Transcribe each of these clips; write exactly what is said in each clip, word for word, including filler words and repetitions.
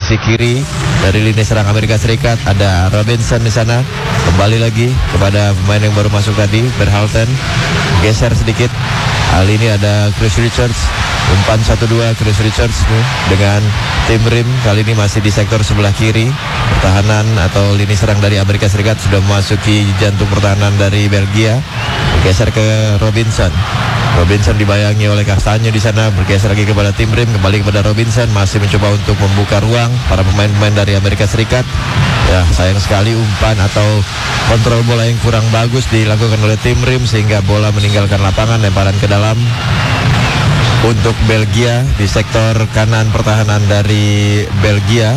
sisi kiri dari lini serang Amerika Serikat. Ada Robinson di sana. Kembali lagi kepada pemain yang baru masuk tadi, Berhalten. Geser sedikit. Kali ini ada Chris Richards. Umpan satu dua Chris Richards dengan Tim Rim. Kali ini masih di sektor sebelah kiri. Pertahanan atau lini serang dari Amerika Serikat sudah memasuki jantung pertahanan dari Belgia. Bergeser ke Robinson. Robinson dibayangi oleh Kastanya di sana, bergeser lagi kepada Tim Rim, kembali kepada Robinson, masih mencoba untuk membuka ruang para pemain-pemain dari Amerika Serikat. Ya, sayang sekali umpan atau kontrol bola yang kurang bagus dilakukan oleh Tim Rim sehingga bola meninggalkan lapangan, lemparan ke dalam untuk Belgia di sektor kanan pertahanan dari Belgia.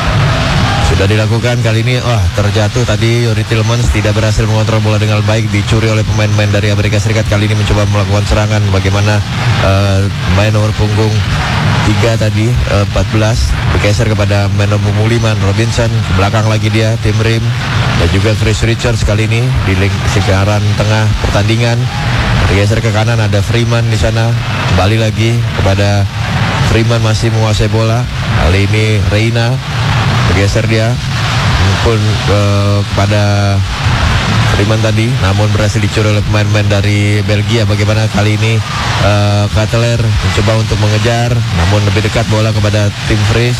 Sudah dilakukan kali ini, wah terjatuh tadi Youri Tielemans, tidak berhasil mengontrol bola dengan baik, dicuri oleh pemain-pemain dari Amerika Serikat. Kali ini mencoba melakukan serangan, bagaimana uh, main nomor punggung tiga tadi, uh, empat belas, bergeser kepada main nomor punggung lima, Robinson, ke belakang lagi dia, Tim Rim, dan juga Chris Richards kali ini di link sekarang tengah pertandingan. Bergeser ke kanan ada Freeman di sana, kembali lagi kepada Freeman, masih menguasai bola. Kali ini Reina bergeser dia pun uh, kepada Freeman tadi, namun berhasil dicuri oleh pemain-pemain dari Belgia. Bagaimana kali ini uh, Kateler mencoba untuk mengejar, namun lebih dekat bola kepada Tim Fries,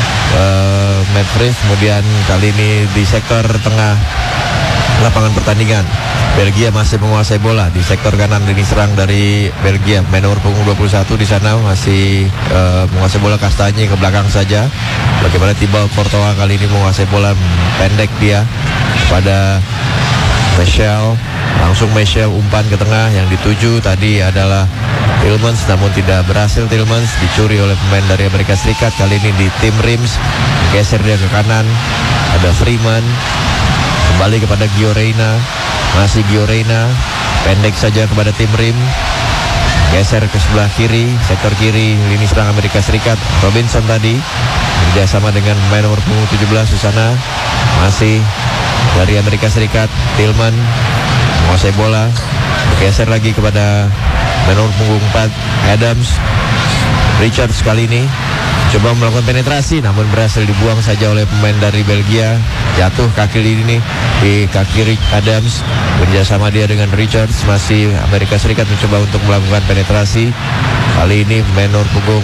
uh, Matt Fries. Kemudian kali ini di sektor tengah lapangan pertandingan, Belgia masih menguasai bola di sektor kanan lini serang dari Belgia. Main nomor punggung dua puluh satu di sana masih uh, menguasai bola, Kastanya ke belakang saja. Bagaimana Thibaut Courtois kali ini menguasai bola, pendek dia kepada Michel. Langsung Michel umpan ke tengah, yang dituju tadi adalah Tielemans, namun tidak berhasil. Tielemans dicuri oleh pemain dari Amerika Serikat. Kali ini di Tim Rims, geser dia ke kanan, ada Freeman, kembali kepada Gio Reyna, masih Gio Reyna, pendek saja kepada Tim Rim, geser ke sebelah kiri, sektor kiri lini serang Amerika Serikat. Robinson tadi bekerjasama dengan pemain nomor punggung tujuh belas di sana, masih dari Amerika Serikat. Tillman menguasai bola, bergeser lagi kepada pemain nomor punggung empat, Adams. Richards kali ini coba melakukan penetrasi, namun berhasil dibuang saja oleh pemain dari Belgia. Jatuh kaki ini di kaki Rick Adams, bekerjasama dia dengan Richards. Masih Amerika Serikat mencoba untuk melakukan penetrasi. Kali ini pemain nomor punggung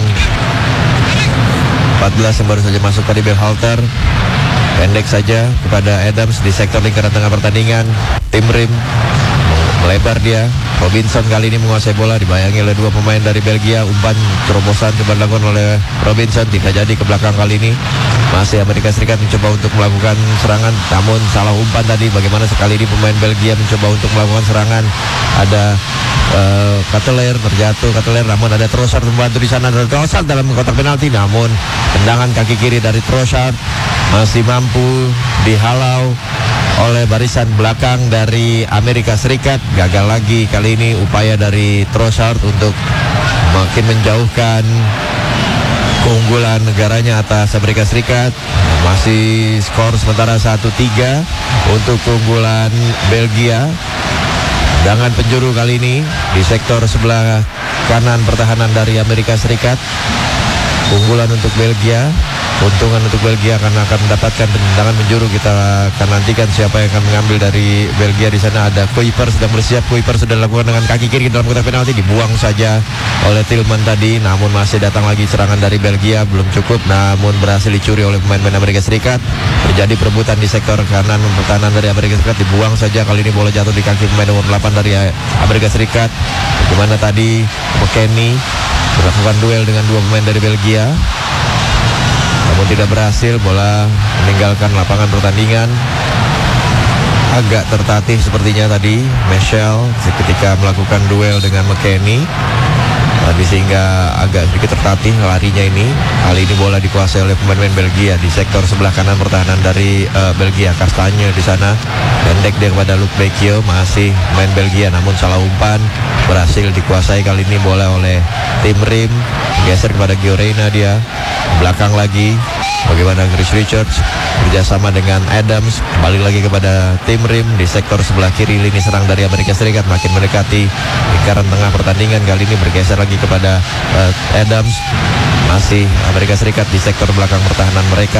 empat belas yang baru saja masuk tadi, Berhalter, pendek saja kepada Adams di sektor lingkaran tengah pertandingan. Tim Rim melebar dia. Robinson kali ini menguasai bola, dibayangi oleh dua pemain dari Belgia. Umpan terobosan coba dilakukan oleh Robinson, tidak jadi ke belakang kali ini. Masih Amerika Serikat mencoba untuk melakukan serangan, namun salah umpan tadi. Bagaimana sekali ini pemain Belgia mencoba untuk melakukan serangan. Ada uh, Kateler, terjatuh Kateler, namun ada Trossard membantu di sana. Ada Trossard dalam kotak penalti, namun tendangan kaki kiri dari Trossard masih mampu dihalau oleh barisan belakang dari Amerika Serikat. Gagal lagi kali ini upaya dari Trossard untuk makin menjauhkan keunggulan negaranya atas Amerika Serikat. Masih skor sementara satu tiga untuk keunggulan Belgia. Tendangan penjuru kali ini di sektor sebelah kanan pertahanan dari Amerika Serikat. Unggulan untuk Belgia. Keuntungan untuk Belgia karena akan mendapatkan tendangan penjuru. Kita akan nantikan siapa yang akan mengambil dari Belgia. Di sana ada Kuiper sedang bersiap. Kuiper sudah dilakukan dengan kaki kiri dalam kotak penalti, dibuang saja oleh Tillman tadi. Namun masih datang lagi serangan dari Belgia, belum cukup, namun berhasil dicuri oleh pemain-pemain Amerika Serikat. Terjadi perebutan di sektor kanan pertahanan dari Amerika Serikat, dibuang saja. Kali ini bola jatuh di kaki pemain nomor delapan dari Amerika Serikat. Bagaimana tadi McKennie melakukan duel dengan dua pemain dari Belgia, namun tidak berhasil. Bola meninggalkan lapangan pertandingan. Agak tertatih sepertinya tadi Michel ketika melakukan duel dengan McKennie tadi, sehingga agak sedikit tertatih larinya ini. Kali ini bola dikuasai oleh pemain-pemain Belgia di sektor sebelah kanan pertahanan dari uh, Belgia. Kastanya di sana, pendek dia kepada Luke Becchio, masih main Belgia, namun salah umpan, berhasil dikuasai kali ini bola oleh Tim Rim. Geser kepada Gio Reyna dia, belakang lagi. Bagaimana Chris Richards bekerjasama dengan Adams, kembali lagi kepada Tim Rim di sektor sebelah kiri lini serang dari Amerika Serikat, makin mendekati lingkaran tengah pertandingan. Kali ini bergeser lagi kepada uh, Adams, masih Amerika Serikat di sektor belakang pertahanan mereka.